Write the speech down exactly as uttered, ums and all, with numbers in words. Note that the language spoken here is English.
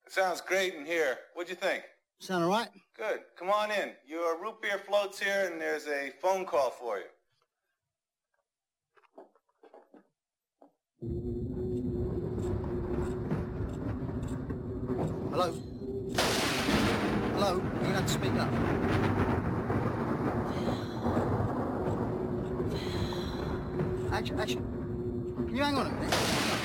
It sounds great in here. What'd you think? Sound all right? Good. Come on in. Your root beer floats here, and there's a phone call for you. Hello? Hello? You're going to have to speak up. Actually, actually, can you hang on a minute?